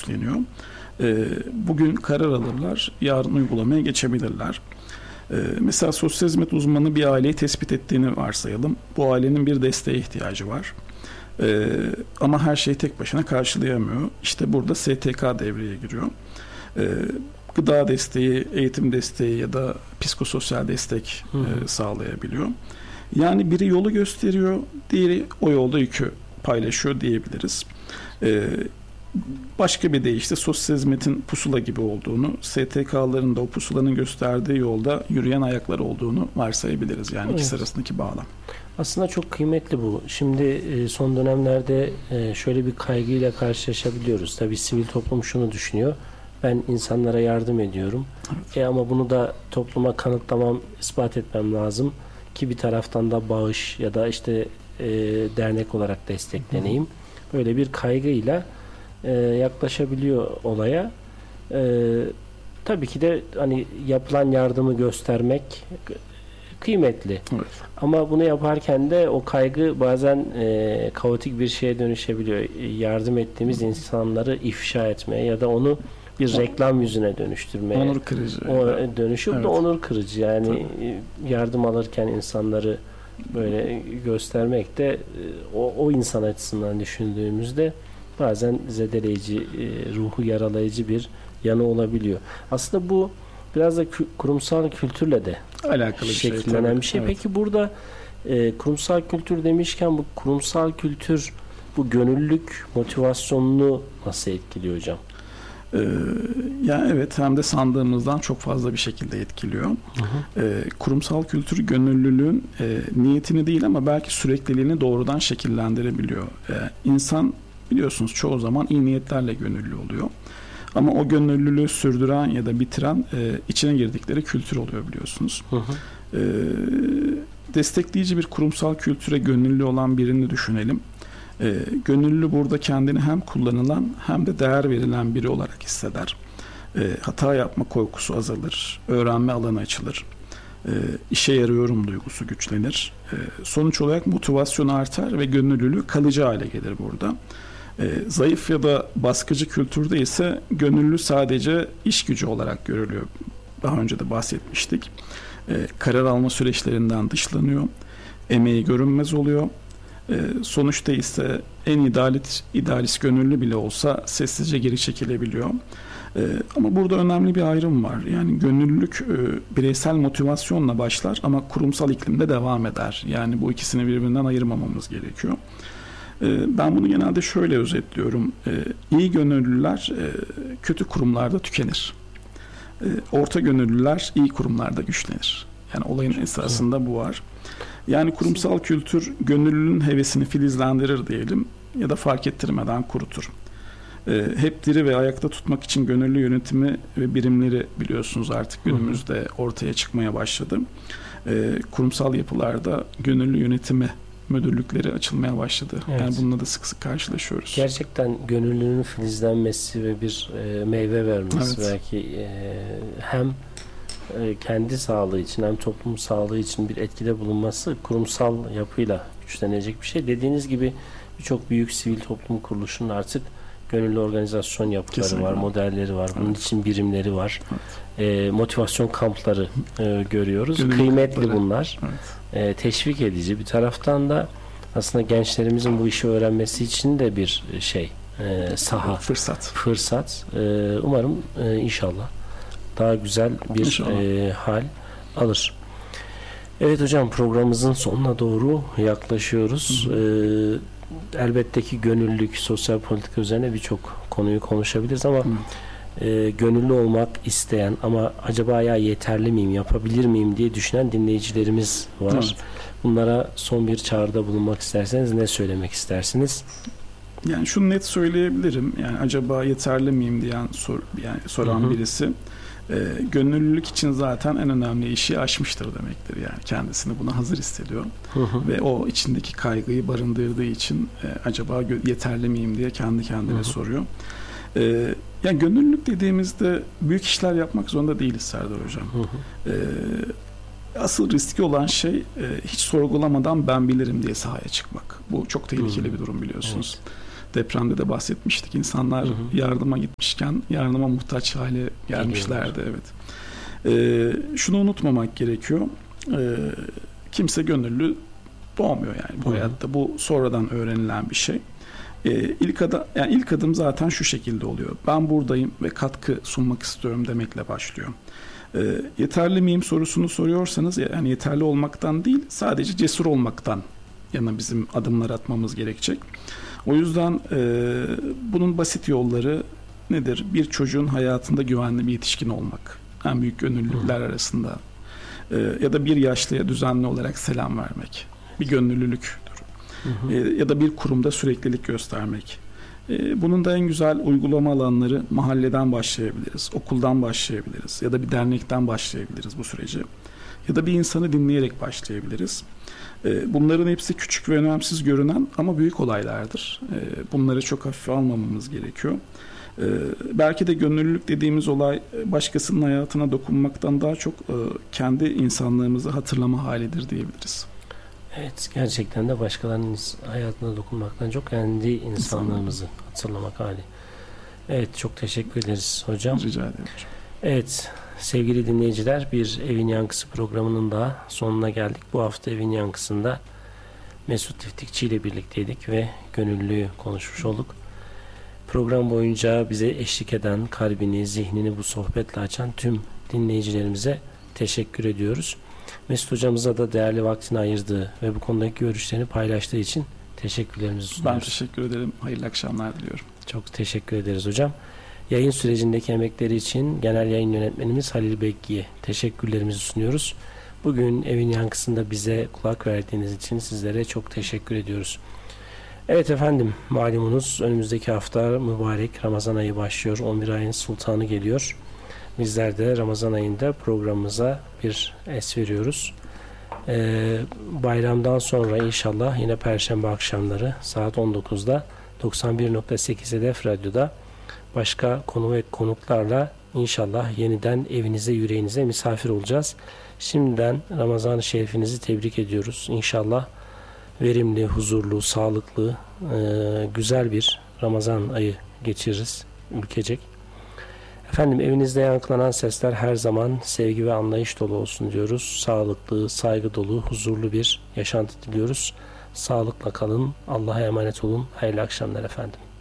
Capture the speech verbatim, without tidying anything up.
güçleniyor. E, bugün karar alırlar, yarın uygulamaya geçebilirler. E, mesela sosyal hizmet uzmanı bir aileyi tespit ettiğini varsayalım. Bu ailenin bir desteğe ihtiyacı var. E, ama her şeyi tek başına karşılayamıyor. İşte burada S T K devreye giriyor. E, gıda desteği, eğitim desteği ya da psikososyal destek e, sağlayabiliyor. Yani biri yolu gösteriyor, diğeri o yolda yükü paylaşıyor diyebiliriz. E, başka bir deyişle sosyal hizmetin pusula gibi olduğunu, S T K'ların da o pusulanın gösterdiği yolda yürüyen ayaklar olduğunu varsayabiliriz. Yani evet. İkisi arasındaki bağlam. Aslında çok kıymetli bu. Şimdi son dönemlerde şöyle bir kaygıyla karşılaşabiliyoruz. Tabii sivil toplum şunu düşünüyor. Ben insanlara yardım ediyorum. Evet. E ama bunu da topluma kanıtlamam, ispat etmem lazım ki bir taraftan da bağış ya da işte e, dernek olarak destekleneyim. Hı. Böyle bir kaygıyla e, yaklaşabiliyor olaya. E, tabii ki de hani yapılan yardımı göstermek kıymetli. Evet. Ama bunu yaparken de o kaygı bazen e, kaotik bir şeye dönüşebiliyor. Yardım ettiğimiz insanları ifşa etmeye ya da onu bir reklam yüzüne dönüştürmeye. Onur kırıcı. O dönüşüp evet. de onur kırıcı. Yani tabii. Yardım alırken insanları böyle göstermek de o, o insan açısından düşündüğümüzde bazen zedeleyici, ruhu yaralayıcı bir yanı olabiliyor. Aslında bu biraz da kurumsal kültürle de alakalı bir şekillenen şey, bir şey. Evet. Peki burada e, kurumsal kültür demişken bu kurumsal kültür bu gönüllülük motivasyonunu nasıl etkiliyor hocam? Ee, yani evet, hem de sandığımızdan çok fazla bir şekilde etkiliyor. Hı hı. Ee, kurumsal kültür gönüllülüğün e, niyetini değil ama belki sürekliliğini doğrudan şekillendirebiliyor. Ee, insan biliyorsunuz çoğu zaman iyi niyetlerle gönüllü oluyor. Ama o gönüllülüğü sürdüren ya da bitiren e, içine girdikleri kültür oluyor biliyorsunuz. Hı hı. Ee, destekleyici bir kurumsal kültüre gönüllü olan birini düşünelim. E, gönüllü burada kendini hem kullanılan hem de değer verilen biri olarak hisseder. E, hata yapma korkusu azalır, öğrenme alanı açılır, e, işe yarıyorum duygusu güçlenir. E, sonuç olarak motivasyon artar ve gönüllülük kalıcı hale gelir burada. E, zayıf ya da baskıcı kültürde ise gönüllü sadece iş gücü olarak görülüyor. Daha önce de bahsetmiştik. E, karar alma süreçlerinden dışlanıyor, emeği görünmez oluyor. E, sonuçta ise en idealist, idealist gönüllü bile olsa sessizce geri çekilebiliyor. E, ama burada önemli bir ayrım var. Yani gönüllülük e, bireysel motivasyonla başlar ama kurumsal iklimde devam eder. Yani bu ikisini birbirinden ayırmamamız gerekiyor. E, ben bunu genelde şöyle özetliyorum. E, iyi gönüllüler e, kötü kurumlarda tükenir. E, orta gönüllüler iyi kurumlarda güçlenir. Yani olayın esasında bu var. Yani kurumsal kültür gönüllünün hevesini filizlendirir diyelim ya da fark ettirmeden kurutur. Ee, hep diri ve ayakta tutmak için gönüllü yönetimi ve birimleri biliyorsunuz artık günümüzde ortaya çıkmaya başladı. Ee, kurumsal yapılarda gönüllü yönetimi müdürlükleri açılmaya başladı. Evet. Yani bununla da sık sık karşılaşıyoruz. Gerçekten gönüllünün filizlenmesi ve bir e, meyve vermesi evet. belki e, hem kendi sağlığı için hem toplum sağlığı için bir etkide bulunması kurumsal yapıyla güçlenecek bir şey. Dediğiniz gibi birçok büyük sivil toplum kuruluşunun artık gönüllü organizasyon yapıları kesinlikle var, modelleri var. Bunun evet. için birimleri var. Evet. E, motivasyon kampları e, görüyoruz. Gönüllü kıymetli kampları. Bunlar. Evet. E, teşvik edici. Bir taraftan da aslında gençlerimizin bu işi öğrenmesi için de bir şey, e, saha, fırsat. Fırsat. E, umarım e, inşallah daha güzel bir e, hal alır. Evet hocam, programımızın sonuna doğru yaklaşıyoruz. Hı hı. E, elbette ki gönüllülük, sosyal politika üzerine birçok konuyu konuşabiliriz ama e, gönüllü olmak isteyen ama acaba ya yeterli miyim, yapabilir miyim diye düşünen dinleyicilerimiz var. Evet. Bunlara son bir çağrıda bulunmak isterseniz ne söylemek istersiniz? Yani şunu net söyleyebilirim. Yani acaba yeterli miyim diyen sor, yani soran hı hı. birisi e, gönüllülük için zaten en önemli işi aşmıştır demektir. Yani kendisini buna hazır hissediyor. Hı hı. Ve o içindeki kaygıyı barındırdığı için e, acaba gö- yeterli miyim diye kendi kendine hı hı. soruyor. E, yani gönüllülük dediğimizde büyük işler yapmak zorunda değiliz Serdar Hocam. Hı hı. E, asıl riski olan şey e, hiç sorgulamadan ben bilirim diye sahaya çıkmak. Bu çok tehlikeli hı. bir durum biliyorsunuz. Evet. depremde de bahsetmiştik. İnsanlar hı hı. yardıma gitmişken yardıma muhtaç hale gelmişlerdi. Evet. Ee, şunu unutmamak gerekiyor. Ee, kimse gönüllü doğmuyor yani bu hı hı. hayatta. Bu sonradan öğrenilen bir şey. Ee, ilk adım, yani ilk adım zaten şu şekilde oluyor. Ben buradayım ve katkı sunmak istiyorum demekle başlıyor. Ee, yeterli miyim sorusunu soruyorsanız, yani yeterli olmaktan değil, sadece cesur olmaktan yana bizim adımlar atmamız gerekecek. O yüzden e, bunun basit yolları nedir? Bir çocuğun hayatında güvenli bir yetişkin olmak. En büyük gönüllülükler hmm. arasında. E, ya da bir yaşlıya düzenli olarak selam vermek. Bir gönüllülüktür. Hmm. E, ya da bir kurumda süreklilik göstermek. E, bunun da en güzel uygulama alanları mahalleden başlayabiliriz. Okuldan başlayabiliriz. Ya da bir dernekten başlayabiliriz bu süreci. Ya da bir insanı dinleyerek başlayabiliriz. Bunların hepsi küçük ve önemsiz görünen ama büyük olaylardır. Bunları çok hafife almamamız gerekiyor. Belki de gönüllülük dediğimiz olay başkasının hayatına dokunmaktan daha çok kendi insanlığımızı hatırlama halidir diyebiliriz. Evet, gerçekten de başkalarının hayatına dokunmaktan çok kendi insanlığımızı hatırlamak hali. Evet, çok teşekkür ederiz hocam. Rica ederim. Evet, sevgili dinleyiciler, bir Evin Yankısı programının daha sonuna geldik. Bu hafta Evin Yankısı'nda Mesut Tiftikçi ile birlikteydik ve gönüllülüğü konuşmuş olduk. Program boyunca bize eşlik eden, kalbini, zihnini bu sohbetle açan tüm dinleyicilerimize teşekkür ediyoruz. Mesut hocamıza da değerli vaktini ayırdığı ve bu konudaki görüşlerini paylaştığı için teşekkürlerimizi sunuyoruz. Ben teşekkür ederim. Hayırlı akşamlar diliyorum. Çok teşekkür ederiz hocam. Yayın sürecindeki emekleri için genel yayın yönetmenimiz Halil Bekki'ye teşekkürlerimizi sunuyoruz. Bugün Evin Yankısı'nda bize kulak verdiğiniz için sizlere çok teşekkür ediyoruz. Evet efendim, malumunuz önümüzdeki hafta mübarek Ramazan ayı başlıyor. on bir ayın sultanı geliyor. Bizler de Ramazan ayında programımıza bir es veriyoruz. Ee, bayramdan sonra inşallah yine Perşembe akşamları saat on dokuzda doksan bir nokta sekiz Hedef Radyo'da başka konu ve konuklarla inşallah yeniden evinize, yüreğinize misafir olacağız. Şimdiden Ramazan-ı Şerifinizi tebrik ediyoruz. İnşallah verimli, huzurlu, sağlıklı, e, güzel bir Ramazan ayı geçiririz ülkecek. Efendim, evinizde yankılanan sesler her zaman sevgi ve anlayış dolu olsun diyoruz. Sağlıklı, saygı dolu, huzurlu bir yaşantı diliyoruz. Sağlıkla kalın, Allah'a emanet olun. Hayırlı akşamlar efendim.